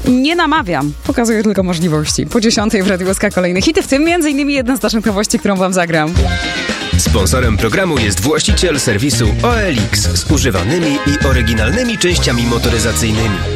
Nie namawiam, pokazuję tylko możliwości. Po 10 w Radiu SK kolejne hity, w tym m.in. jedna z naszych nowości, którą wam zagram. Sponsorem programu jest właściciel serwisu OLX z używanymi i oryginalnymi częściami motoryzacyjnymi.